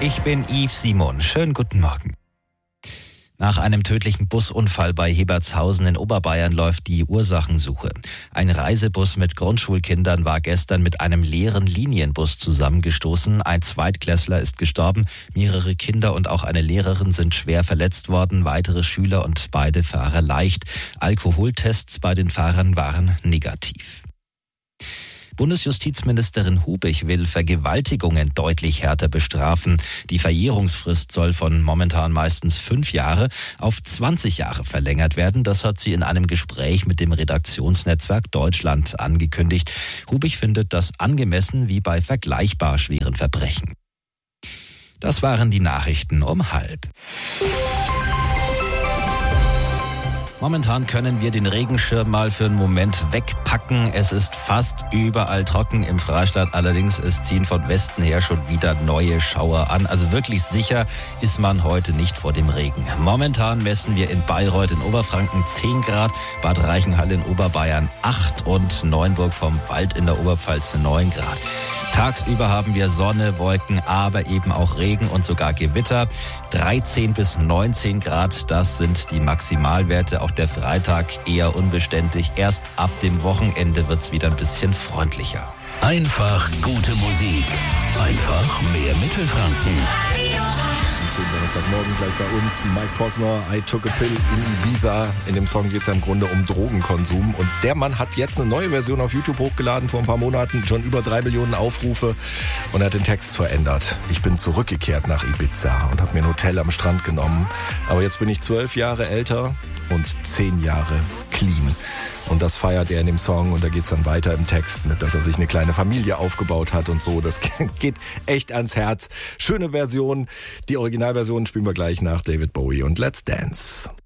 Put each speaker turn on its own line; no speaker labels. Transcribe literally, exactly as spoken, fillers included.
Ich bin Yves Simon. Schönen guten Morgen. Nach einem tödlichen Busunfall bei Hebertshausen in Oberbayern läuft die Ursachensuche. Ein Reisebus mit Grundschulkindern war gestern mit einem leeren Linienbus zusammengestoßen. Ein Zweitklässler ist gestorben, mehrere Kinder und auch eine Lehrerin sind schwer verletzt worden, weitere Schüler und beide Fahrer leicht. Alkoholtests bei den Fahrern waren negativ. Bundesjustizministerin Hubich will Vergewaltigungen deutlich härter bestrafen. Die Verjährungsfrist soll von momentan meistens fünf Jahre auf zwanzig Jahre verlängert werden. Das hat sie in einem Gespräch mit dem Redaktionsnetzwerk Deutschland angekündigt. Hubich findet das angemessen wie bei vergleichbar schweren Verbrechen. Das waren die Nachrichten um halb. Momentan können wir den Regenschirm mal für einen Moment wegpacken. Es ist fast überall trocken im Freistaat. Allerdings, es ziehen von Westen her schon wieder neue Schauer an. Also wirklich sicher ist man heute nicht vor dem Regen. Momentan messen wir in Bayreuth in Oberfranken zehn Grad, Bad Reichenhall in Oberbayern acht und Neuenburg vom Wald in der Oberpfalz neun Grad. Tagsüber haben wir Sonne, Wolken, aber eben auch Regen und sogar Gewitter. dreizehn bis neunzehn Grad, das sind die Maximalwerte. Auch der Freitag eher unbeständig. Erst ab dem Wochenende wird's wieder ein bisschen freundlicher.
Einfach gute Musik. Einfach mehr Mittelfranken.
Donnerstagmorgen gleich bei uns Mike Posner, I Took a Pill in Ibiza. In dem Song geht es ja im Grunde um Drogenkonsum. Und der Mann hat jetzt eine neue Version auf YouTube hochgeladen vor ein paar Monaten. Schon über drei Millionen Aufrufe. Und er hat den Text verändert. Ich bin zurückgekehrt nach Ibiza und habe mir ein Hotel am Strand genommen. Aber jetzt bin ich zwölf Jahre älter und zehn Jahre clean. Und das feiert er in dem Song und da geht's dann weiter im Text mit, dass er sich eine kleine Familie aufgebaut hat und so. Das geht echt ans Herz. Schöne Version. Die Originalversion spielen wir gleich nach David Bowie und Let's Dance.